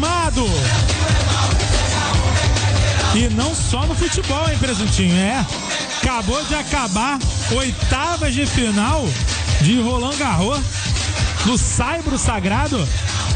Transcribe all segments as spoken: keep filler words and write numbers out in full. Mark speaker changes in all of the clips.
Speaker 1: animado. E não só no futebol, hein, Presuntinho? É, acabou de acabar oitavas de final de Roland Garros no Saibro Sagrado.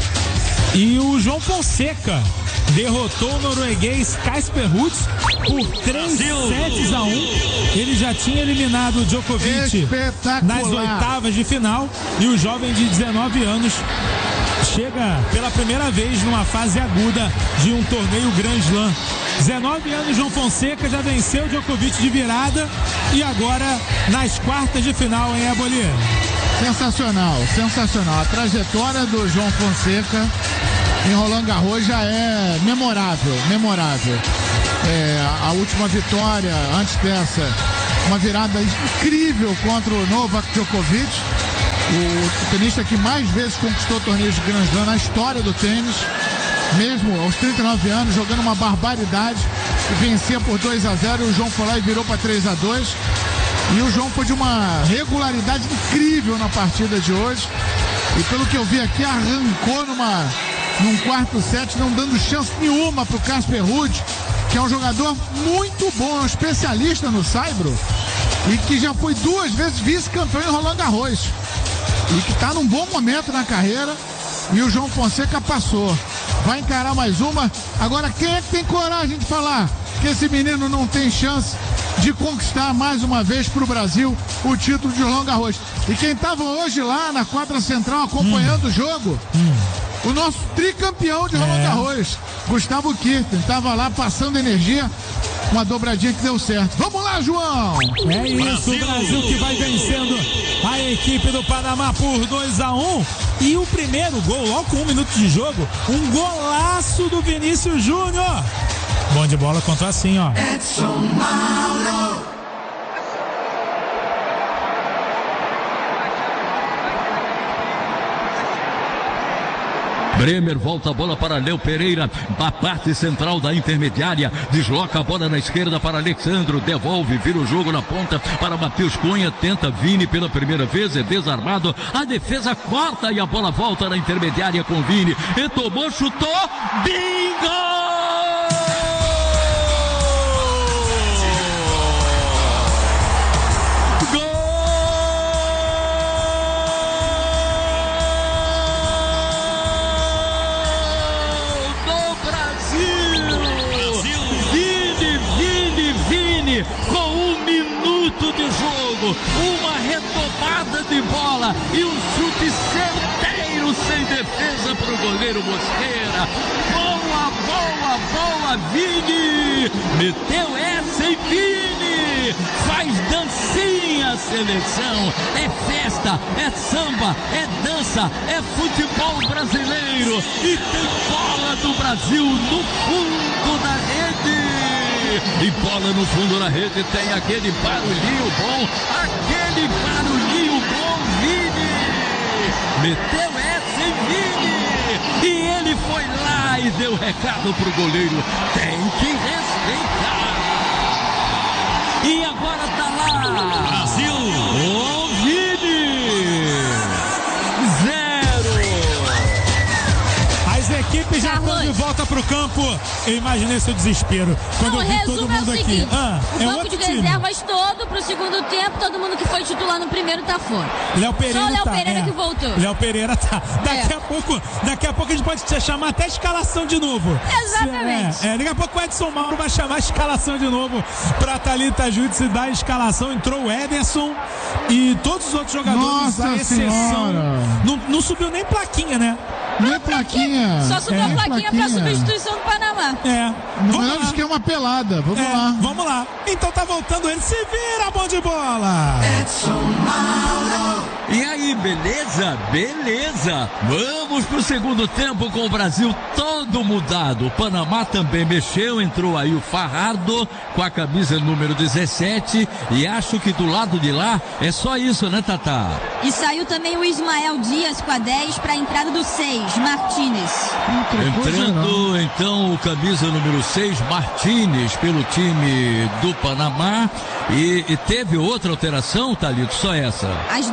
Speaker 1: E o João Fonseca derrotou o norueguês Casper Ruud por três sets a um. Ele já tinha eliminado o Djokovic nas oitavas de final. E o jovem de dezenove anos chega pela primeira vez numa fase aguda de um torneio Grand Slam. dezenove anos, João Fonseca já venceu o Djokovic de virada e agora nas quartas de final em Eboli.
Speaker 2: Sensacional, sensacional. A trajetória do João Fonseca em Roland Garros já é memorável, memorável. É, a última vitória, antes dessa, uma virada incrível contra o Novak Djokovic, o tenista que mais vezes conquistou torneios de Grand Slam na história do tênis, mesmo aos trinta e nove anos, jogando uma barbaridade, e vencia por dois a zero, e o João foi lá e virou para três a dois. E o João foi de uma regularidade incrível na partida de hoje. E pelo que eu vi aqui, arrancou numa, num quarto set, não dando chance nenhuma para o Casper Ruud, que é um jogador muito bom, um especialista no saibro, e que já foi duas vezes vice-campeão em Roland Garros. E que está num bom momento na carreira. E o João Fonseca passou. Vai encarar mais uma. Agora, quem é que tem coragem de falar que esse menino não tem chance de conquistar mais uma vez para o Brasil o título de Roland Garros? E quem estava hoje lá na quadra central acompanhando hum. o jogo, hum. o nosso tricampeão de Roland é. Garros, Gustavo Kirten, estava lá passando energia, uma dobradinha que deu certo. Vamos lá, João!
Speaker 1: É isso, Brasil. O Brasil que vai vencendo a equipe do Panamá por dois a um. E o primeiro gol, logo com um minuto de jogo, um golaço do Vinícius Júnior. Bom de bola, contou assim, ó. Edson Mauro.
Speaker 3: Bremer volta a bola para Léo Pereira, da parte central da intermediária, desloca a bola na esquerda para Alexandro, devolve, vira o jogo na ponta para Matheus Cunha, tenta Vini pela primeira vez, é desarmado, a defesa corta e a bola volta na intermediária com Vini, e tomou, chutou, bingo! Com um minuto de jogo, uma retomada de bola e um chute certeiro sem defesa para o goleiro Mosqueira. Boa, boa, boa, Vini! Meteu essa em Vini! Faz dancinha a seleção, é festa, é samba, é dança, é futebol brasileiro e tem bola do Brasil no fundo da rede! E bola no fundo da rede, tem aquele barulhinho bom, aquele barulhinho bom, Vini! Meteu essa em Vini! E ele foi lá e deu recado pro goleiro, tem que respeitar! E agora tá lá! Brasil! O Vini! Zero!
Speaker 1: As equipes já estão de volta pro campo. Eu imaginei seu desespero quando
Speaker 4: Não,
Speaker 1: eu vi todo mundo
Speaker 4: é o seguinte,
Speaker 1: aqui. Ah,
Speaker 4: o
Speaker 1: é
Speaker 4: banco de
Speaker 1: time.
Speaker 4: reservas todo pro segundo tempo, todo mundo que foi titular no primeiro tá fora.
Speaker 1: Léo Pereira
Speaker 4: Só o Léo
Speaker 1: tá,
Speaker 4: Pereira
Speaker 1: é.
Speaker 4: que voltou.
Speaker 1: Léo Pereira tá. Daqui
Speaker 4: É.
Speaker 1: a pouco, daqui a pouco a gente pode te chamar até a escalação de novo.
Speaker 4: Exatamente.
Speaker 1: É, é, daqui a pouco o Edson Mauro vai chamar a escalação de novo pra Thalita Júdice dar a escalação. Entrou o Ederson e todos os outros jogadores,
Speaker 2: Nossa
Speaker 1: a exceção.
Speaker 2: Senhora.
Speaker 1: Não, não subiu nem plaquinha, né?
Speaker 2: Nem é plaquinha.
Speaker 4: Só subiu
Speaker 2: é,
Speaker 4: a plaquinha,
Speaker 2: plaquinha
Speaker 4: pra substituição do Panamá.
Speaker 1: É.
Speaker 2: No
Speaker 1: Vamos
Speaker 2: melhor
Speaker 1: lá.
Speaker 2: esquema pelada. Vamos
Speaker 1: É,
Speaker 2: lá.
Speaker 1: vamos lá. Então tá voltando ele. Se vira, bom de bola.
Speaker 3: E aí, beleza? Beleza! Vamos pro segundo tempo com o Brasil todo mudado. O Panamá também mexeu, entrou aí o Farrado com a camisa número dezessete e acho que do lado de lá é só isso, né, Tatá?
Speaker 4: E saiu também o Ismael Dias com a dez para a entrada do seis, Martínez.
Speaker 3: Entrando então o camisa número seis, Martínez, pelo time do Panamá. E, e teve outra alteração, Thalito? Só essa?
Speaker 4: As duas, Martínez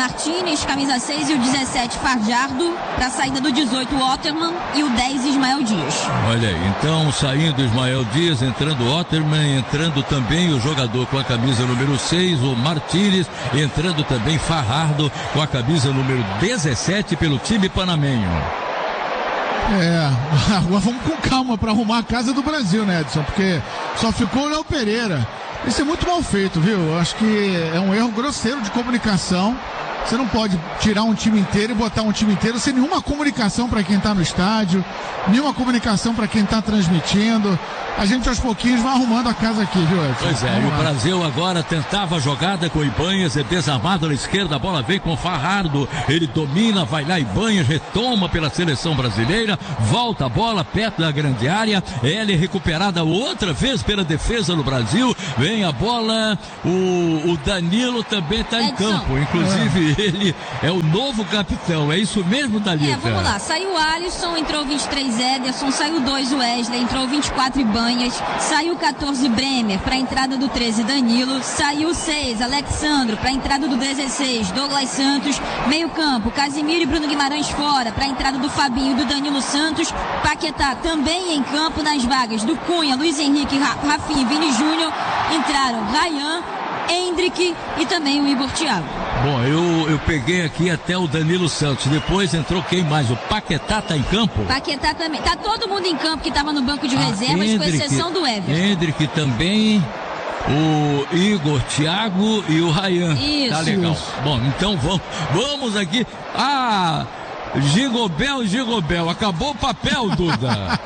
Speaker 4: Martínez, camisa seis, e o dezessete, Farjardo. Para a saída do dezoito, Otterman, e o dez, Ismael Dias.
Speaker 3: Olha aí, então saindo Ismael Dias, entrando Otterman, entrando também o jogador com a camisa número seis, o Martínez, entrando também Farjardo com a camisa número dezessete pelo time panamenho.
Speaker 2: É, agora vamos com calma para arrumar a casa do Brasil, né, Edson? Porque só ficou o Léo Pereira. Isso é muito mal feito, viu? Eu acho que é um erro grosseiro de comunicação. Você não pode tirar um time inteiro e botar um time inteiro sem nenhuma comunicação para quem está no estádio, nenhuma comunicação para quem está transmitindo. A gente aos pouquinhos vai arrumando a casa aqui, viu, Edson?
Speaker 3: Pois é, e o Brasil agora tentava a jogada com o Ibanhas, é desarmado na esquerda, a bola vem com o Farjardo, ele domina, vai lá, Ibanhas retoma pela seleção brasileira, volta a bola perto da grande área, ela é recuperada outra vez pela defesa do Brasil, vem a bola, o, o Danilo também está em campo, inclusive é. ele é o novo capitão, é isso mesmo, Dalita?
Speaker 4: É, vamos lá, saiu o Alisson, entrou vinte e três Ederson, saiu dois Wesley, entrou vinte e quatro Ibanhas, saiu o catorze Bremer para a entrada do treze Danilo, saiu o seis Alexandro para a entrada do dezesseis Douglas Santos, meio campo Casimiro e Bruno Guimarães fora para a entrada do Fabinho e do Danilo Santos, Paquetá também em campo nas vagas do Cunha, Luiz Henrique, Rafinha e Vini Júnior, entraram Ryan, Hendrick e também o Igor Thiago.
Speaker 3: Bom, eu, eu peguei aqui até o Danilo Santos, depois entrou quem mais? O Paquetá tá em campo?
Speaker 4: Paquetá também, tá todo mundo em campo que tava no banco de
Speaker 3: ah,
Speaker 4: reservas,
Speaker 3: Hendrick,
Speaker 4: com exceção do Everton.
Speaker 3: Hendrick também, o Igor Thiago e o Ryan.
Speaker 4: Isso.
Speaker 3: Tá legal.
Speaker 4: Isso.
Speaker 3: Bom, então vamos, vamos aqui. Ah, Gigobel, Gigobel, acabou o papel, Duda.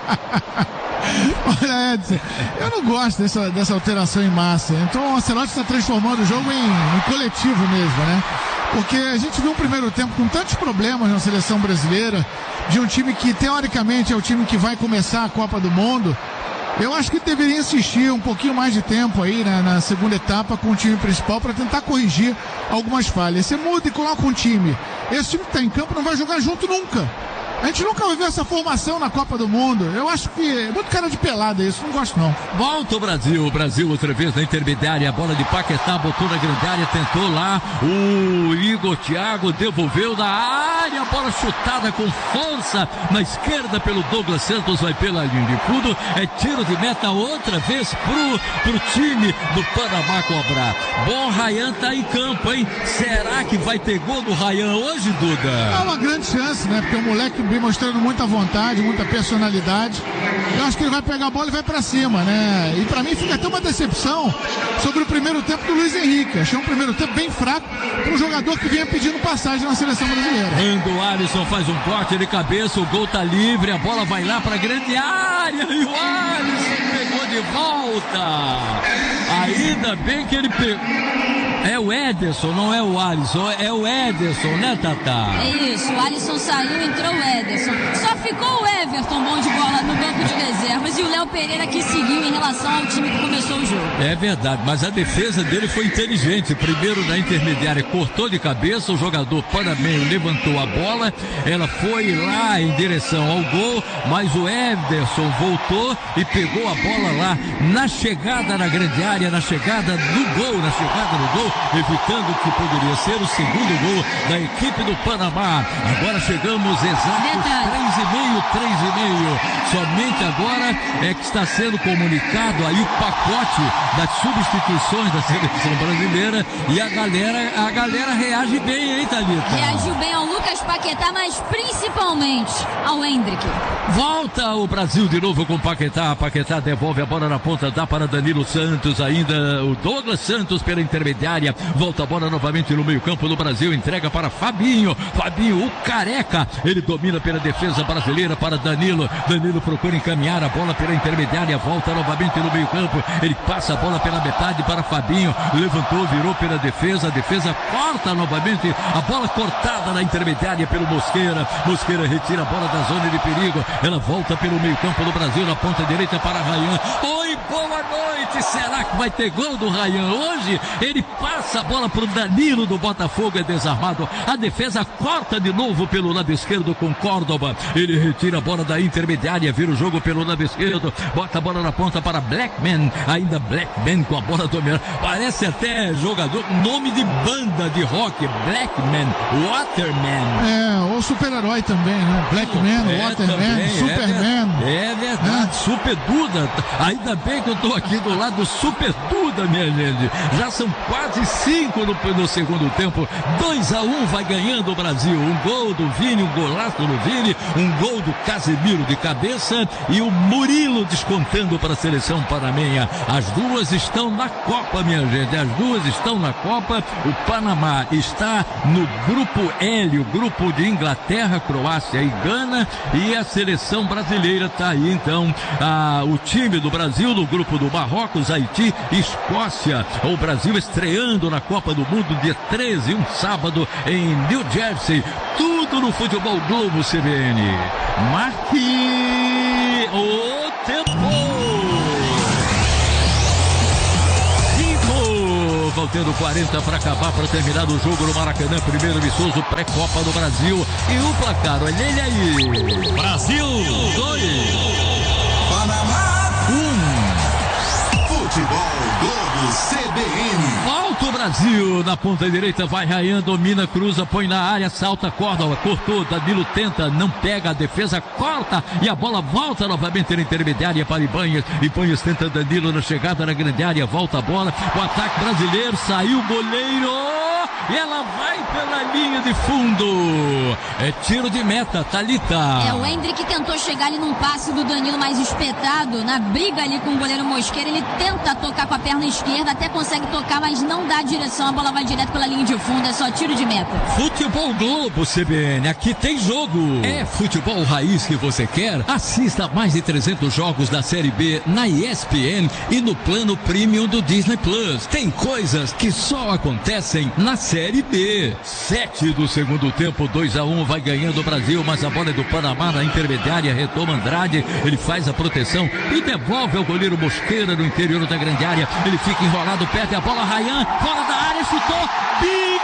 Speaker 2: Olha, Edson, eu não gosto dessa, dessa alteração em massa. Então o Ancelotti está transformando o jogo em, em coletivo mesmo, né? Porque a gente viu um primeiro tempo com tantos problemas na seleção brasileira, de um time que teoricamente é o time que vai começar a Copa do Mundo. Eu acho que deveria insistir um pouquinho mais de tempo aí, né, na segunda etapa com o time principal para tentar corrigir algumas falhas. Você muda e coloca um time. Esse time que está em campo não vai jogar junto nunca. A gente nunca vai ver essa formação na Copa do Mundo. Eu acho que é muito cara de pelada isso, não gosto não.
Speaker 3: Volta o Brasil, o Brasil outra vez na intermediária, a bola de Paquetá botou na grande área, tentou lá, o Igor Thiago devolveu na área, bola chutada com força na esquerda pelo Douglas Santos, vai pela linha de fundo, é tiro de meta outra vez pro, pro time do Panamá cobrar. Bom, Ryan tá em campo, hein? Será que vai ter gol do Ryan hoje, Duda?
Speaker 2: É uma grande chance, né? Porque o moleque vem mostrando muita vontade, muita personalidade. Eu acho que ele vai pegar a bola e vai pra cima, né? E pra mim fica até uma decepção sobre o primeiro tempo do Luiz Henrique. Achei um primeiro tempo bem fraco para um jogador que vinha pedindo passagem na seleção brasileira.
Speaker 3: Quando o Alisson faz um corte de cabeça, o gol tá livre, a bola vai lá pra grande área e o Alisson pegou de volta. Ainda bem que ele pegou. É o Ederson, não é o Alisson, é o Ederson, né, Tatá?
Speaker 4: É isso, o Alisson saiu, entrou o Ederson. Só ficou o Everton bom de bola no banco de reservas e o Léo Pereira que seguiu em relação ao time que começou o jogo.
Speaker 3: É verdade, mas a defesa dele foi inteligente. Primeiro na intermediária, cortou de cabeça, o jogador panamenho levantou a bola, ela foi lá em direção ao gol, mas o Ederson voltou e pegou a bola lá na chegada na grande área, na chegada do gol, na chegada do gol, evitando que poderia ser o segundo gol da equipe do Panamá. Agora chegamos exatos três e meio, três e meio. Somente agora é que está sendo comunicado aí o pacote das substituições da seleção brasileira e a galera, a galera reage bem, hein, Thalita?
Speaker 4: Reagiu bem ao Lucas Paquetá, mas principalmente ao Hendrick.
Speaker 3: Volta o Brasil de novo com Paquetá. Paquetá devolve a bola na ponta, dá para Danilo Santos, ainda o Douglas Santos pela intermediária, volta a bola novamente no meio campo do Brasil, entrega para Fabinho, Fabinho, o careca, ele domina pela defesa brasileira para Danilo, Danilo procura encaminhar a bola pela intermediária, volta novamente no meio campo, ele passa a bola pela metade para Fabinho, levantou, virou pela defesa, a defesa corta novamente, a bola cortada na intermediária pelo Mosqueira, Mosqueira retira a bola da zona de perigo, ela volta pelo meio campo do Brasil, na ponta direita para Ryan. Oi, boa noite, será que vai ter gol do Ryan hoje? Ele passa a bola para o Danilo do Botafogo, é desarmado, a defesa corta de novo pelo lado esquerdo com Córdoba, ele retira tira a bola da intermediária, vira o jogo pelo lado esquerdo, bota a bola na ponta para Blackman, ainda Blackman com a bola dominante, parece até jogador, nome de banda de rock, Blackman, Waterman.
Speaker 2: É, ou super-herói também, né? Blackman,
Speaker 3: é,
Speaker 2: Waterman,
Speaker 3: também,
Speaker 2: Superman.
Speaker 3: É, é verdade, é. Super Duda, ainda bem que eu tô aqui do lado do Super Duda, minha gente. Já são quase cinco no, no segundo tempo, dois a um vai ganhando o Brasil, um gol do Vini, um golaço do Vini, um gol do Casemiro de cabeça e o Murilo descontando para a seleção panamenha. As duas estão na Copa, minha gente, as duas estão na Copa. O Panamá está no grupo L, o grupo de Inglaterra, Croácia e Gana, e a seleção brasileira está aí então, ah, o time do Brasil no grupo do Marrocos, Haiti e Escócia. O Brasil estreando na Copa do Mundo dia treze, um sábado em New Jersey. Tudo no Futebol Globo C B N. Marque o tempo. Cinco. Faltando quarenta para acabar, para terminar o jogo no Maracanã. Primeiro amistoso pré-Copa do Brasil. E o placar, olha ele aí.
Speaker 1: Brasil
Speaker 3: dois.
Speaker 5: Panamá
Speaker 3: um.
Speaker 5: Futebol Globo C B N.
Speaker 3: Volta o Brasil na ponta direita, vai Ryan, domina, cruza, põe na área, salta, Córdoba, cortou, Danilo tenta, não pega, a defesa corta e a bola volta novamente na intermediária para Ibanhas. Ibanhas tenta Danilo na chegada na grande área, volta a bola, o ataque brasileiro, saiu o goleiro e ela vai pela linha de fundo. É tiro de meta, Thalita.
Speaker 4: É, o Hendrick tentou chegar ali num passe do Danilo mais espetado, na briga ali com o goleiro Mosqueira, ele tenta tocar com a perna esquerda, até consegue tocar, mas não dá a direção, a bola vai direto pela linha de fundo, é só tiro de meta.
Speaker 3: Futebol Globo C B N, aqui tem jogo. É futebol raiz que você quer? Assista a mais de trezentos jogos da Série B na E S P N e no plano Premium do Disney Plus. Tem coisas que só acontecem na Série B. Sete do segundo tempo, dois a um, vai ganhando o Brasil, mas a bola é do Panamá na intermediária, retoma Andrade, ele faz a proteção e devolve ao goleiro Mosqueira no interior da grande área, ele fica enrolado, perde a bola, Ryan, fora da área, chutou,